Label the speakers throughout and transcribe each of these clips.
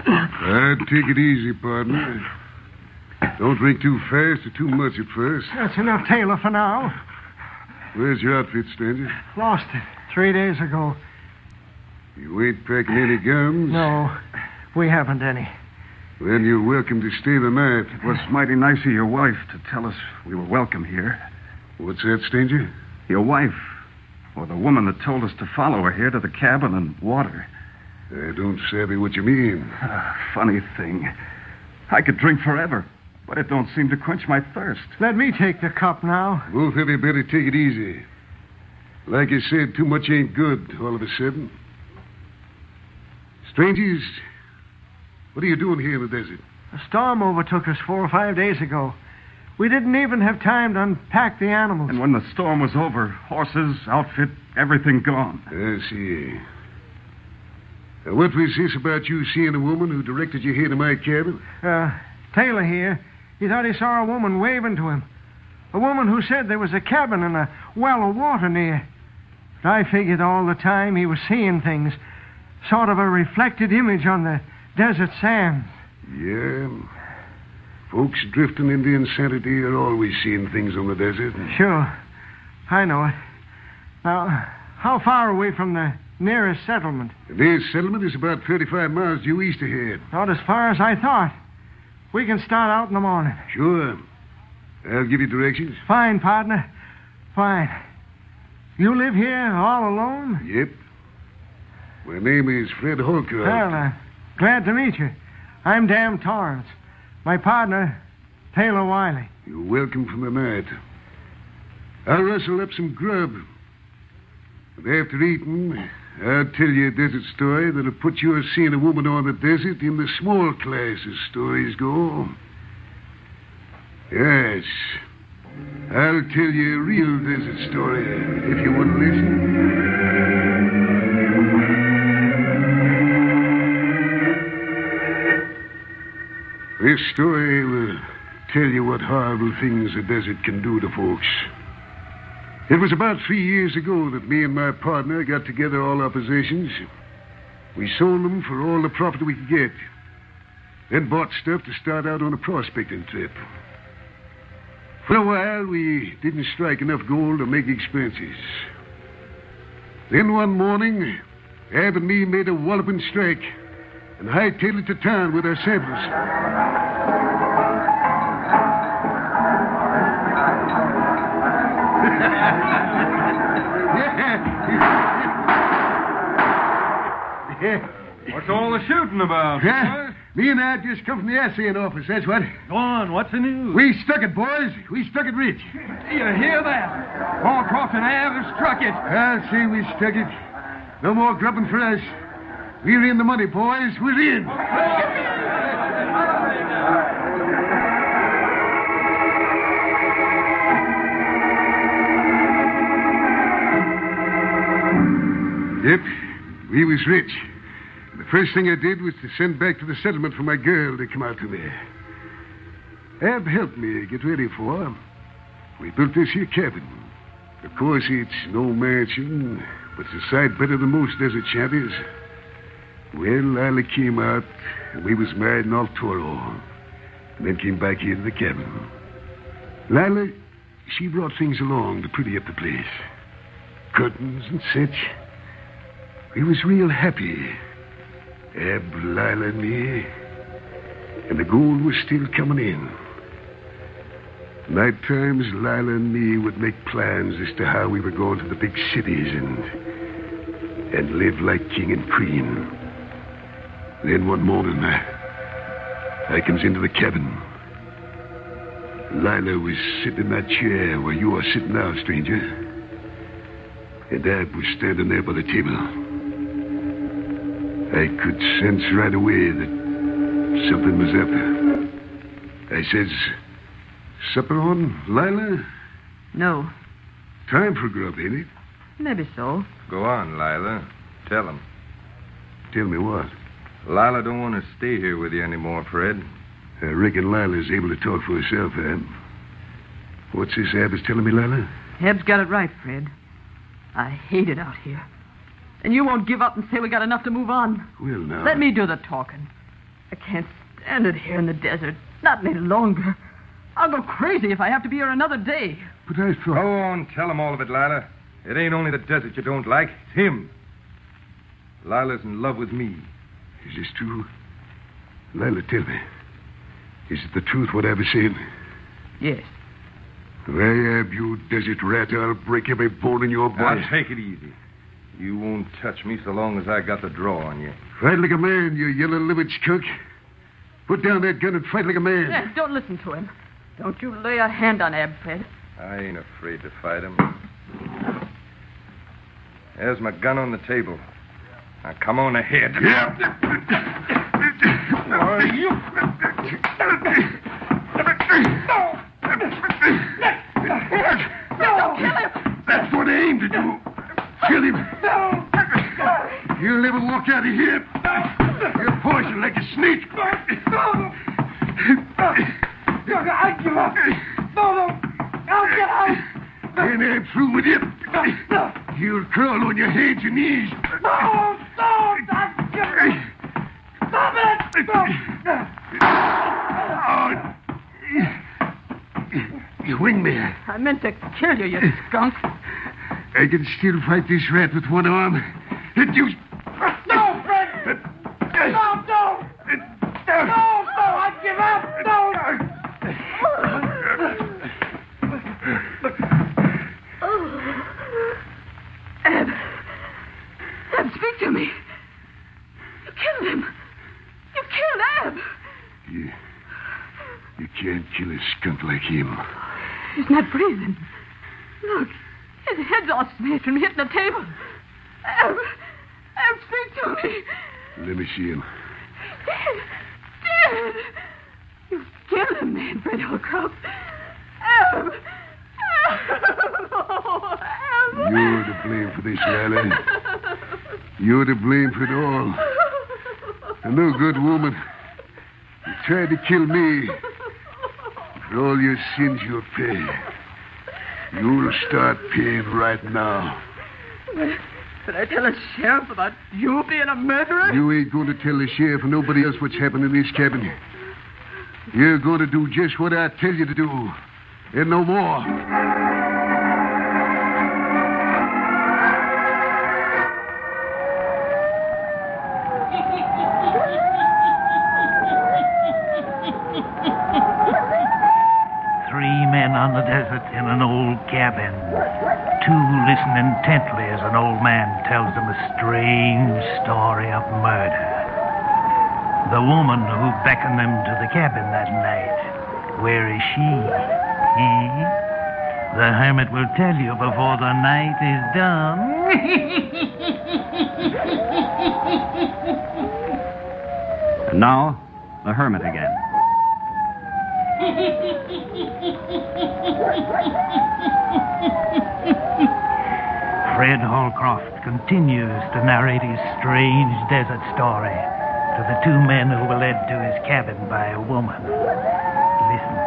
Speaker 1: Take it easy, partner. Don't drink too fast or too much at first.
Speaker 2: That's enough, Taylor, for now.
Speaker 1: Where's your outfit, stranger?
Speaker 2: Lost it 3 days ago.
Speaker 1: You ain't packing any guns?
Speaker 2: No, we haven't any.
Speaker 1: Well, you're welcome to stay the night.
Speaker 3: It was mighty nice of your wife to tell us we were welcome here.
Speaker 1: What's that, stranger?
Speaker 3: Your wife, or the woman that told us to follow her here to the cabin and water.
Speaker 1: I don't savvy what you mean.
Speaker 3: Funny thing. I could drink forever, but it don't seem to quench my thirst.
Speaker 2: Let me take the cup now.
Speaker 1: Both of you better take it easy. Like I said, too much ain't good all of a sudden. Strangers, what are you doing here in the desert?
Speaker 2: A storm overtook us 4 or 5 days ago. We didn't even have time to unpack the animals.
Speaker 3: And when the storm was over, horses, outfit, everything gone.
Speaker 1: I see. Now, what was this about you seeing a woman who directed you here to my cabin?
Speaker 2: Taylor here, he thought he saw a woman waving to him. A woman who said there was a cabin and a well of water near. But I figured all the time he was seeing things, sort of a reflected image on the desert sand.
Speaker 1: Yeah. Folks drifting into insanity are always seeing things on the desert.
Speaker 2: Sure. I know it. Now, how far away from the nearest settlement?
Speaker 1: The nearest settlement is about 35 miles due east ahead.
Speaker 2: Not as far as I thought. We can start out in the morning.
Speaker 1: Sure. I'll give you directions.
Speaker 2: Fine, partner. Fine. You live here all alone?
Speaker 1: Yep. My name is Fred Holker.
Speaker 2: Well, glad to meet you. I'm Dan Torrance. My partner, Taylor Wiley.
Speaker 1: You're welcome for the night. I'll rustle up some grub. And after eating, I'll tell you a desert story that'll put your seeing a woman on the desert in the small class as stories go. Yes. I'll tell you a real desert story if you want to listen. This story will tell you what horrible things the desert can do to folks. It was about 3 years ago that me and my partner got together all our possessions. We sold them for all the profit we could get. Then bought stuff to start out on a prospecting trip. For a while, we didn't strike enough gold to make expenses. Then one morning, Ab and me made a walloping strike and hightailed it to town with our samples.
Speaker 4: What's all the shooting about?
Speaker 1: Yeah? Me and I just come from the assaying office, that's what.
Speaker 4: Go on, what's the news?
Speaker 1: We struck it, boys. We struck it rich.
Speaker 4: Do you hear that? Holcroft and Ave have struck it.
Speaker 1: I'll say we struck it. No more grubbing for us. We're in the money, boys. We're in. Yep, we was rich. The first thing I did was to send back to the settlement for my girl to come out to me. Ab helped me get ready for her. We built this here cabin. Of course, it's no mansion, but it's a sight better than most desert shanties. Well, Lila came out, and we was married in El Toro, and then came back here to the cabin. Lila, she brought things along to pretty up the place. Curtains and such. We was real happy. Ab, Lila, and me. And the gold was still coming in. Night times, Lila and me would make plans as to how we were going to the big cities and live like king and queen. Then one morning, I comes into the cabin. Lila was sitting in that chair where you are sitting now, stranger. And Ab was standing there by the table. I could sense right away that something was up. I says, supper on, Lila?
Speaker 5: No.
Speaker 1: Time for grub, ain't it?
Speaker 5: Maybe so.
Speaker 4: Go on, Lila. Tell him.
Speaker 1: Tell me what?
Speaker 4: Lila don't want to stay here with you anymore, Fred.
Speaker 1: I reckon Lila's able to talk for herself, Ab. What's this Ab is telling me, Lila?
Speaker 5: Heb's got it right, Fred. I hate it out here. And you won't give up and say we got enough to move on.
Speaker 1: Well, now...
Speaker 5: Let me do the talking. I can't stand it here in the desert. Not any longer. I'll go crazy if I have to be here another day.
Speaker 1: But I thought...
Speaker 6: Go on, tell him all of it, Lila. It ain't only the desert you don't like. It's him. Lila's in love with me.
Speaker 1: Is this true? Lila, tell me. Is it the truth what I was saying?
Speaker 5: Yes.
Speaker 1: Well, Ab, you desert rat, I'll break every bone in your body.
Speaker 6: Now, take it easy. You won't touch me so long as I got the draw on you.
Speaker 1: Fight like a man, you yellow-livered skunk. Put down that gun and fight like a man.
Speaker 5: Yeah, don't listen to him. Don't you lay a hand on Ab, Fred.
Speaker 6: I ain't afraid to fight him. There's my gun on the table. Now, come on ahead.
Speaker 1: Yeah.
Speaker 6: Are you...
Speaker 5: Don't kill him!
Speaker 1: That's what I aim to do. Kill him. You'll never walk out of here. You're poisoned like a snake.
Speaker 2: I give up. No. I'll get out.
Speaker 1: And I'm through with you. You'll crawl on your hands and knees.
Speaker 2: No. Stop it.
Speaker 1: You winged me.
Speaker 5: I meant to kill you, you skunk.
Speaker 1: I can still fight this rat with one arm. And you...
Speaker 2: No, Fred. No. I give up. No.
Speaker 5: Ab, speak to me. You killed him. You killed Ab.
Speaker 1: You can't kill a skunk like him.
Speaker 5: He's not breathing. Look, his head's all smashed from hitting the table. Ab, speak to me.
Speaker 1: Let me see him.
Speaker 5: Dead. You've killed him, man, Fred Holcroft. Ab.
Speaker 1: You're to blame for this, Lila. You're to blame for it all. A no good woman. You tried to kill me. For all your sins you'll pay. You'll start paying right now.
Speaker 5: Did I tell a sheriff about you being a murderer?
Speaker 1: You ain't going to tell the sheriff or nobody else what's happened in this cabin. You're going to do just what I tell you to do. And no more.
Speaker 7: Three men on the desert in an old cabin. Two listen intently as an old man tells them a strange story of murder. The woman who beckoned them to the cabin that night, where is she? The hermit will tell you before the night is done.
Speaker 3: And now, the hermit again.
Speaker 7: Fred Holcroft continues to narrate his strange desert story to the two men who were led to his cabin by a woman. Listen.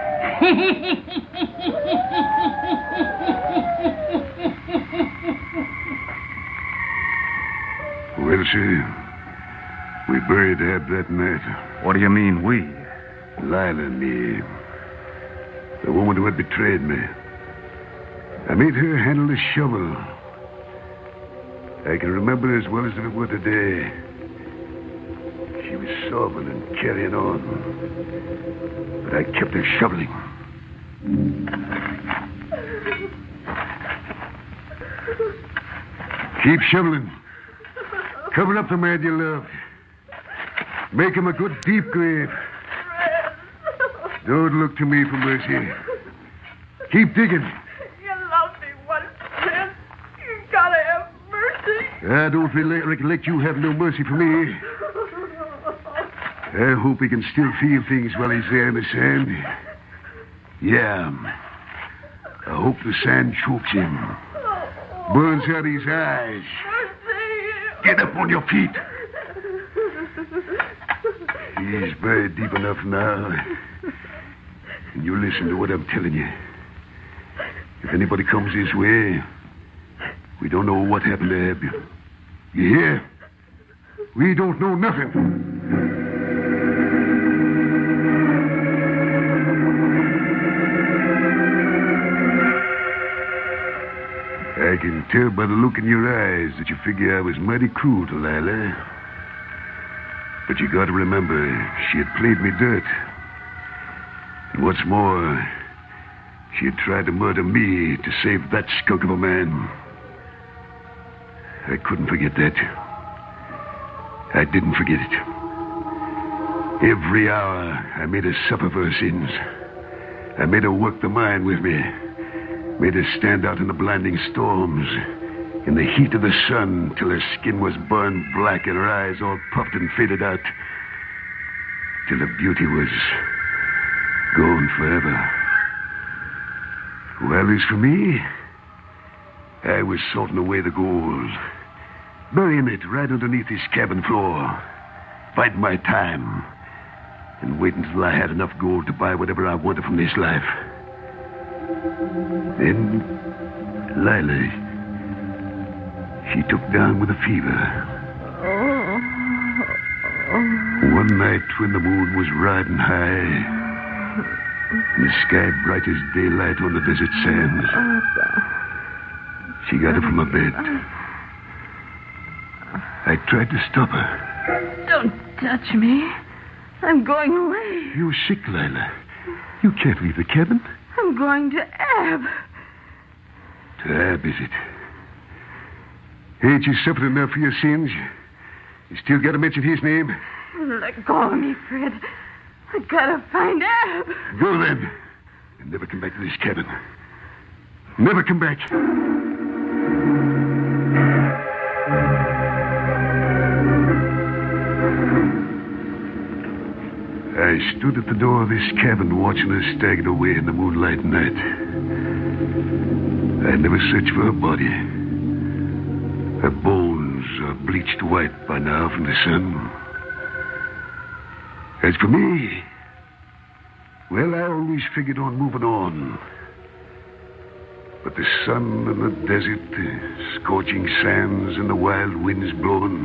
Speaker 1: Well, sir, we buried Ab that night.
Speaker 3: What do you mean, we?
Speaker 1: Lila and me. The woman who had betrayed me. I made her handle the shovel. I can remember it as well as if it were today. She was sobbing and carrying on. But I kept her shoveling. Keep shoveling. Cover up the man you love. Make him a good deep grave. Don't look to me for mercy. Keep digging.
Speaker 5: You loved me once, Fred. You gotta have mercy.
Speaker 1: I don't recollect you have no mercy for me. I hope he can still feel things while he's there in the sand. Yeah. I hope the sand chokes him. Burns out his eyes. Get up on your feet. He's buried deep enough now. And you listen to what I'm telling you. If anybody comes this way, we don't know what happened to Ab. You hear? We don't know nothing. can tell by the look in your eyes that you figure I was mighty cruel to Lila. But you got to remember, she had played me dirt. And what's more, she had tried to murder me to save that skunk of a man. I couldn't forget that. I didn't forget it. Every hour, I made her suffer for her sins. I made her work the mine with me. Made her stand out in the blinding storms, in the heat of the sun, till her skin was burned black and her eyes all puffed and faded out, till her beauty was gone forever. Well, as for me, I was sorting away the gold, burying it right underneath this cabin floor, biding my time, and waiting till I had enough gold to buy whatever I wanted from this life. Then, Lila, she took down with a fever. One night when the moon was riding high, and the sky bright as daylight on the desert sands, she got up from her bed. I tried to stop her.
Speaker 5: Don't touch me. I'm going away.
Speaker 1: You're sick, Lila. You can't leave the cabin.
Speaker 5: I'm going to Ab.
Speaker 1: To Ab, is it? Ain't you suffered enough for your sins? You still got to mention his name?
Speaker 5: Let go of me, Fred. I gotta find Ab.
Speaker 1: Go then. And never come back to this cabin. Never come back. I stood at the door of this cabin watching her stagger away in the moonlight night. I never searched for her body. Her bones are bleached white by now from the sun. As for me, well, I always figured on moving on. But the sun and the desert, the scorching sands and the wild winds blowing,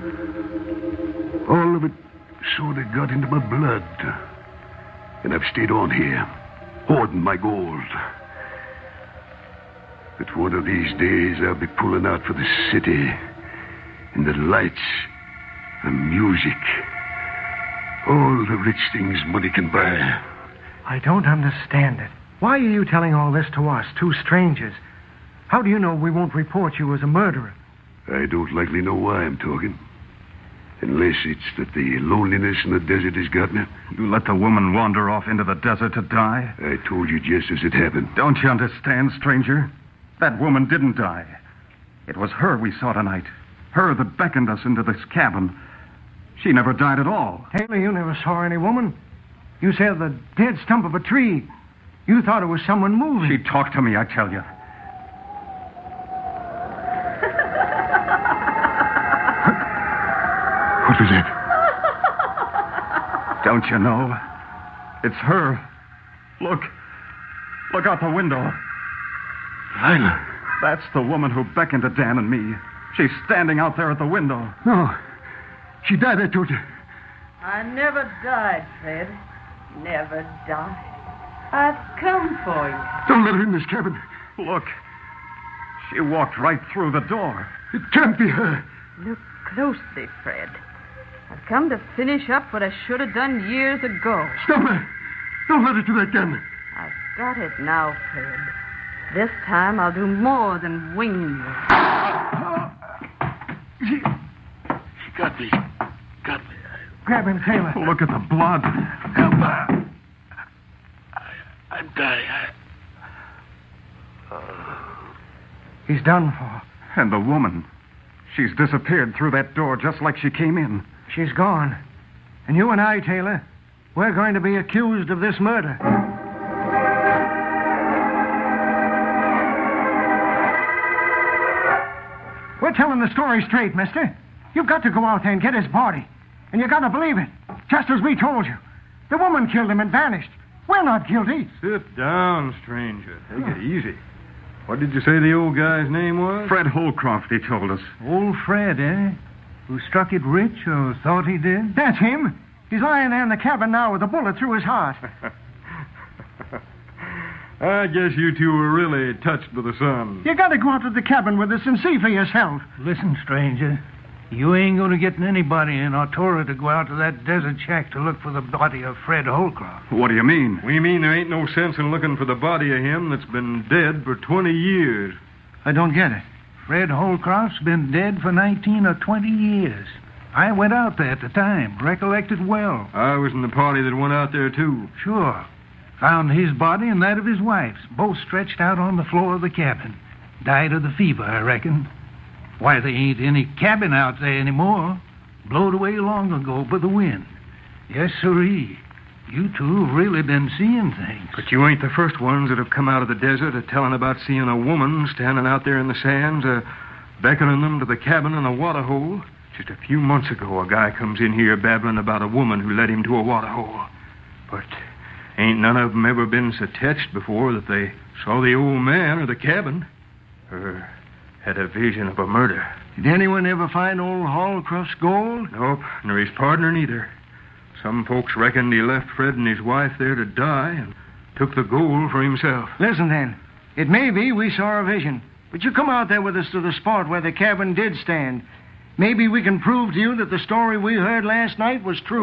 Speaker 1: all of it sort of got into my blood. And I've stayed on here, hoarding my gold. But one of these days I'll be pulling out for the city, and the lights, the music, all the rich things money can buy.
Speaker 2: I don't understand it. Why are you telling all this to us, two strangers? How do you know we won't report you as a murderer?
Speaker 1: I don't likely know why I'm talking. Unless it's that the loneliness in the desert has got me.
Speaker 3: You let the woman wander off into the desert to die?
Speaker 1: I told you just as it happened.
Speaker 3: Don't you understand, stranger? That woman didn't die. It was her we saw tonight. Her that beckoned us into this cabin. She never died at all.
Speaker 2: Taylor, you never saw any woman. You said the dead stump of a tree. You thought it was someone moving.
Speaker 3: She talked to me, I tell you.
Speaker 1: What was that?
Speaker 3: Don't you know? It's her. Look. Look out the window.
Speaker 1: Lila.
Speaker 3: That's the woman who beckoned to Dan and me. She's standing out there at the window.
Speaker 1: No. She died, I told you.
Speaker 5: I never died, Fred. Never died. I've come for you.
Speaker 1: Don't let her in this cabin.
Speaker 3: Look. She walked right through the door.
Speaker 1: It can't be her.
Speaker 5: Look closely, Fred. I've come to finish up what I should have done years ago.
Speaker 1: Stop her. Don't let her do that gun.
Speaker 5: I've got it now, Fred. This time I'll do more than wing you.
Speaker 1: She got me. Got me.
Speaker 2: Grab him, Taylor.
Speaker 3: Look at the blood.
Speaker 1: Help her. I'm dying.
Speaker 2: He's done for.
Speaker 3: And the woman. She's disappeared through that door just like she came in.
Speaker 2: She's gone. And you and I, Taylor, we're going to be accused of this murder. We're telling the story straight, mister. You've got to go out there and get his body. And you got to believe it, just as we told you. The woman killed him and vanished. We're not guilty.
Speaker 6: Sit down, stranger. Take it easy. What did you say the old guy's name was?
Speaker 3: Fred Holcroft, he told us.
Speaker 7: Old Fred, eh? Who struck it rich or thought he did?
Speaker 2: That's him. He's lying there in the cabin now with a bullet through his heart.
Speaker 8: I guess you two were really touched with the sun.
Speaker 2: You gotta go out to the cabin with us and see for yourself.
Speaker 7: Listen, stranger. You ain't going to get anybody in Artura to go out to that desert shack to look for the body of Fred Holcroft.
Speaker 3: What do you mean?
Speaker 8: We mean there ain't no sense in looking for the body of him that's been dead for 20 years.
Speaker 2: I don't get it.
Speaker 7: Fred Holcroft's been dead for 19 or 20 years. I went out there at the time, recollected well.
Speaker 8: I was in the party that went out there, too.
Speaker 7: Sure. Found his body and that of his wife's, both stretched out on the floor of the cabin. Died of the fever, I reckon. Why, there ain't any cabin out there anymore. Blowed away long ago by the wind. Yes, sirree. You two have really been seeing things.
Speaker 8: But you ain't the first ones that have come out of the desert telling about seeing a woman standing out there in the sands, beckoning them to the cabin in a water hole. Just a few months ago, a guy comes in here babbling about a woman who led him to a water hole. But ain't none of them ever been so touched before that they saw the old man or the cabin, or had a vision of a murder.
Speaker 2: Did anyone ever find old Holcroft's gold?
Speaker 8: Nope, nor his partner neither. Some folks reckoned he left Fred and his wife there to die and took the gold for himself.
Speaker 2: Listen, then. It may be we saw a vision, but you come out there with us to the spot where the cabin did stand. Maybe we can prove to you that the story we heard last night was true.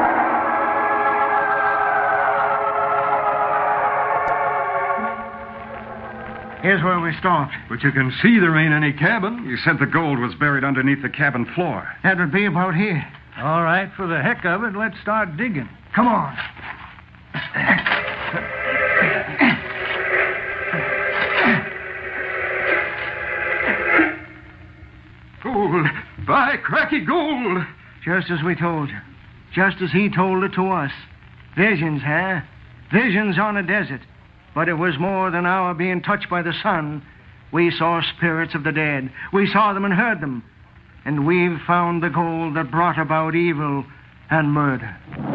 Speaker 2: Here's where we stopped.
Speaker 8: But you can see there ain't any cabin.
Speaker 3: You said the gold was buried underneath the cabin floor.
Speaker 2: That would be about here.
Speaker 7: All right, for the heck of it, let's start digging.
Speaker 2: Come on.
Speaker 8: Gold. By cracky gold.
Speaker 2: Just as we told you. Just as he told it to us. Visions, huh? Visions on a desert. But it was more than our being touched by the sun. We saw spirits of the dead. We saw them and heard them. And we've found the gold that brought about evil and murder.